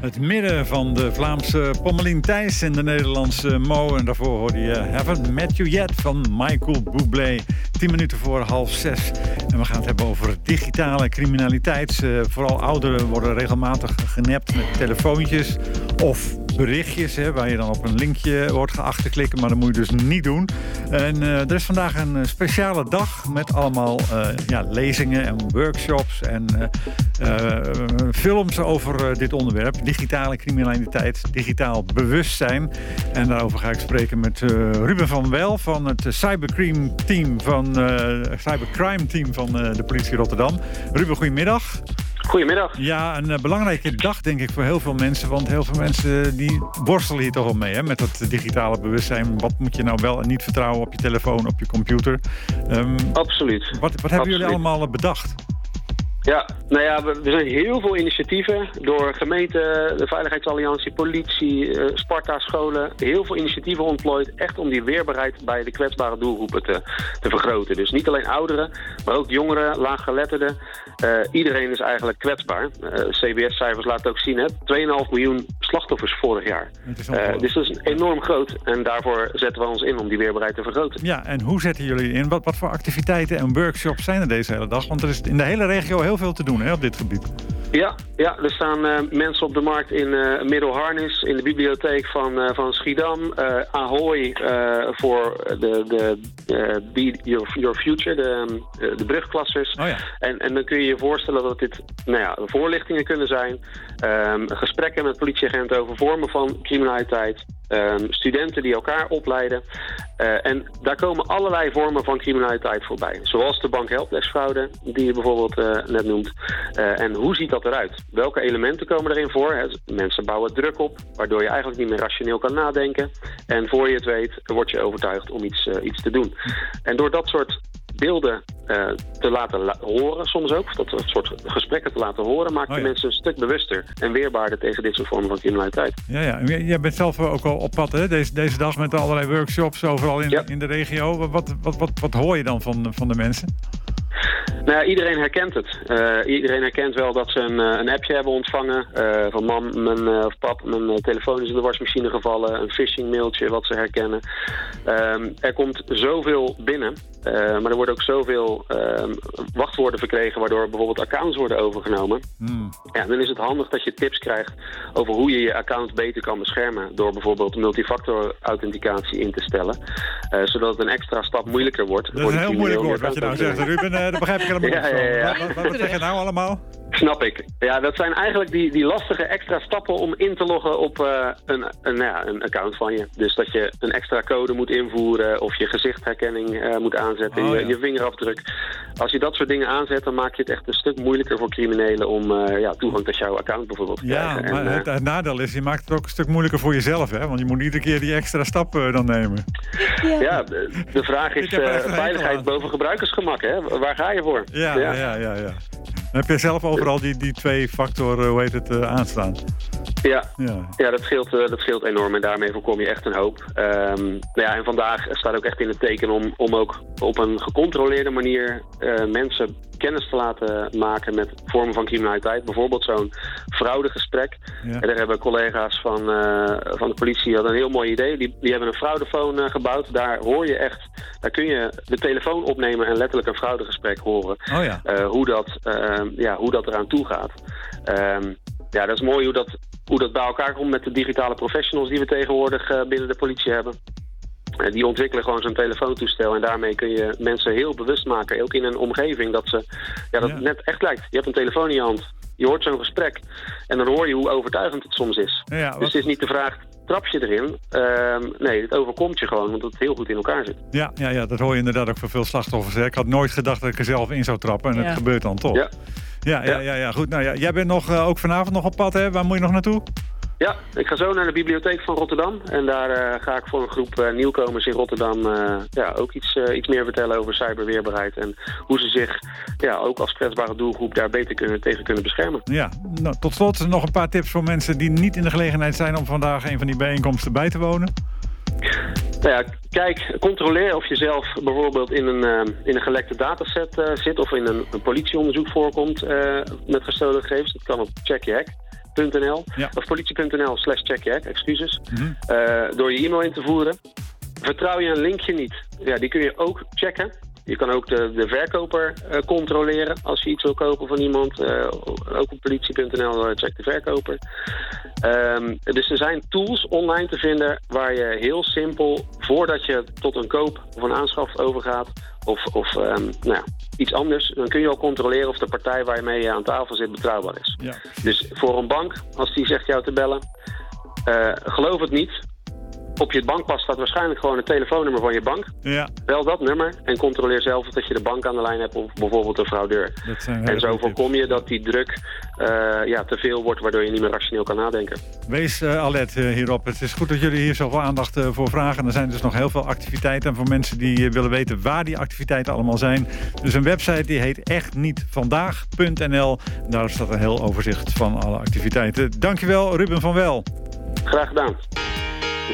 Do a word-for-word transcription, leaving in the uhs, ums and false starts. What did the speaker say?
het midden van de Vlaamse Pommelien Thijs en de Nederlandse Mo. En daarvoor hoorde je Haven't Met You Yet van Michael Bublé. Tien minuten voor half zes. En we gaan het hebben over digitale criminaliteit. Uh, vooral ouderen worden regelmatig genept met telefoontjes of berichtjes, hè, waar je dan op een linkje wordt geacht te klikken, maar dat moet je dus niet doen. En uh, er is vandaag een speciale dag met allemaal uh, ja, lezingen en workshops en uh, uh, films over uh, dit onderwerp. Digitale criminaliteit, digitaal bewustzijn. En daarover ga ik spreken met uh, Ruben van Wel van het cybercrime team van uh, cybercrime team van uh, de politie Rotterdam. Ruben, goedemiddag. Goedemiddag. Ja, een uh, belangrijke dag denk ik voor heel veel mensen. Want heel veel mensen die worstelen hier toch wel mee, hè, met dat digitale bewustzijn. Wat moet je nou wel en niet vertrouwen op je telefoon, op je computer? Um, Absoluut. Wat, wat hebben Absoluut. jullie allemaal bedacht? Ja, nou ja, er zijn heel veel initiatieven door gemeenten, de Veiligheidsalliantie, politie, uh, Sparta, scholen. Heel veel initiatieven ontplooid, echt om die weerbaarheid bij de kwetsbare doelgroepen te, te vergroten. Dus niet alleen ouderen, maar ook jongeren, laaggeletterden. Uh, iedereen is eigenlijk kwetsbaar. Uh, C B S-cijfers laten ook zien, hè, twee komma vijf miljoen slachtoffers vorig jaar. Uh, dus dat is enorm groot en daarvoor zetten we ons in om die weerbaarheid te vergroten. Ja, en hoe zetten jullie in? Wat, wat voor activiteiten en workshops zijn er deze hele dag? Want er is in de hele regio heel veel te doen, hè, op dit gebied. Ja, ja, er staan uh, mensen op de markt in uh, Middelharnis, in de bibliotheek van, uh, van Schiedam, uh, Ahoy uh, voor de, de uh, Be Your, Your Future, de, uh, de brugklassers. Oh ja. en, en dan kun je je voorstellen dat dit nou ja, voorlichtingen kunnen zijn, um, gesprekken met politieagenten over vormen van criminaliteit, um, studenten die elkaar opleiden. Uh, en daar komen allerlei vormen van criminaliteit voorbij. Zoals de bankhelpdeskfraude, die je bijvoorbeeld uh, net noemt. Uh, en hoe ziet dat eruit? Welke elementen komen erin voor? Hè? Mensen bouwen druk op, waardoor je eigenlijk niet meer rationeel kan nadenken. En voor je het weet, word je overtuigd om iets, uh, iets te doen. En door dat soort beelden uh, te laten la- horen, soms ook, dat soort gesprekken te laten horen, maakt oh je ja. mensen een stuk bewuster en weerbaarder tegen dit soort vormen van criminaliteit. Ja, ja. Jij bent zelf ook al op pad, hè? Deze, deze dag met allerlei workshops overal in, ja. in de regio. Wat, wat, wat, wat hoor je dan van, van de mensen? Nou ja, iedereen herkent het. Uh, iedereen herkent wel dat ze een, een appje hebben ontvangen. Uh, van mam, mijn, uh, of pap, mijn uh, telefoon is in de wasmachine gevallen. Een phishing mailtje wat ze herkennen. Um, er komt zoveel binnen. Uh, maar er worden ook zoveel uh, wachtwoorden verkregen waardoor bijvoorbeeld accounts worden overgenomen. Hmm. Ja, dan is het handig dat je tips krijgt over hoe je je account beter kan beschermen. Door bijvoorbeeld multifactor authenticatie in te stellen. Uh, zodat het een extra stap moeilijker wordt. Dat is een heel moeilijk woord wat je nou zegt, Ruben. Uh, dat begrijp ik helemaal niet. Ja, ja, ja. Wat, wat, wat zeg je nou allemaal? Snap ik. Ja, dat zijn eigenlijk die, die lastige extra stappen om in te loggen op uh, een, een, nou ja, een account van je. Dus dat je een extra code moet invoeren of je gezichtherkenning uh, moet aanzetten, oh, je, ja. je vingerafdruk. Als je dat soort dingen aanzet, dan maak je het echt een stuk moeilijker voor criminelen om uh, ja, toegang tot jouw account bijvoorbeeld te ja, krijgen. Maar en, uh, het, het nadeel is, je maakt het ook een stuk moeilijker voor jezelf, hè? Want je moet iedere keer die extra stap uh, dan nemen. Ja, ja de, de vraag is uh, veiligheid boven gebruikersgemak, hè? Waar ga je voor? Ja, ja, ja, ja. ja. Dan heb je zelf overal die, die twee factoren, hoe heet het, uh, aanstaan. Ja, ja. ja dat, scheelt, uh, dat scheelt enorm en daarmee voorkom je echt een hoop. Um, nou ja, en vandaag staat ook echt in het teken om, om ook op een gecontroleerde manier uh, mensen kennis te laten maken met vormen van criminaliteit. Bijvoorbeeld zo'n fraudegesprek. Ja. En daar hebben collega's van, uh, van de politie hadden een heel mooi idee. Die, die hebben een fraudefoon uh, gebouwd. Daar hoor je echt, daar kun je de telefoon opnemen en letterlijk een fraudegesprek horen. Oh ja. uh, hoe, dat, uh, ja, hoe dat eraan toe gaat. Um, ja, dat is mooi hoe dat, hoe dat bij elkaar komt met de digitale professionals die we tegenwoordig uh, binnen de politie hebben. Uh, die ontwikkelen gewoon zo'n telefoontoestel en daarmee kun je mensen heel bewust maken. Ook in een omgeving dat ze, ja, dat ja. net echt lijkt. Je hebt een telefoon in je hand, je hoort zo'n gesprek en dan hoor je hoe overtuigend het soms is. Ja, dus het is niet de vraag, trap je erin? Uh, nee, het overkomt je gewoon, omdat het heel goed in elkaar zit. Ja, ja, ja, dat hoor je inderdaad ook van veel slachtoffers. Hè? Ik had nooit gedacht dat ik er zelf in zou trappen en ja. het gebeurt dan toch. Ja. Ja, ja, ja, ja, goed. Nou ja, jij bent nog, uh, ook vanavond nog op pad, hè? Waar moet je nog naartoe? Ja, ik ga zo naar de bibliotheek van Rotterdam. En daar uh, ga ik voor een groep uh, nieuwkomers in Rotterdam uh, ja, ook iets, uh, iets meer vertellen over cyberweerbaarheid. En hoe ze zich ja, ook als kwetsbare doelgroep daar beter kunnen, tegen kunnen beschermen. Ja, nou, tot slot nog een paar tips voor mensen die niet in de gelegenheid zijn om vandaag een van die bijeenkomsten bij te wonen. Nou ja, kijk, controleer of je zelf bijvoorbeeld in een, uh, in een gelekte dataset uh, zit of in een, een politieonderzoek voorkomt uh, met gestolen gegevens. Dat kan op Check Your Hack. punt n l Ja. of politie punt n l slash check je hek, excuses. Mm-hmm. Uh, door je e-mail in te voeren. Vertrouw je een linkje niet? Ja, die kun je ook checken. Je kan ook de, de verkoper uh, controleren als je iets wil kopen van iemand. Uh, ook op politie punt n l uh, check de verkoper. Um, dus er zijn tools online te vinden waar je heel simpel, voordat je tot een koop of een aanschaf overgaat, of, of um, nou ja, iets anders, dan kun je al controleren of de partij waar je mee aan tafel zit betrouwbaar is. Ja. Dus voor een bank, als die zegt jou te bellen, uh, geloof het niet. Op je bankpas staat waarschijnlijk gewoon het telefoonnummer van je bank. Ja. Bel dat nummer en controleer zelf of dat je de bank aan de lijn hebt of bijvoorbeeld een fraudeur. Dat zijn En zo voorkom je tips. dat die druk uh, ja, te veel wordt, waardoor je niet meer rationeel kan nadenken. Wees uh, alert uh, hierop. Het is goed dat jullie hier zoveel aandacht uh, voor vragen. Er zijn dus nog heel veel activiteiten. En voor mensen die uh, willen weten waar die activiteiten allemaal zijn. Dus een website die heet echt niet vandaag punt n l. Daar staat een heel overzicht van alle activiteiten. Dankjewel, Ruben van Wel. Graag gedaan.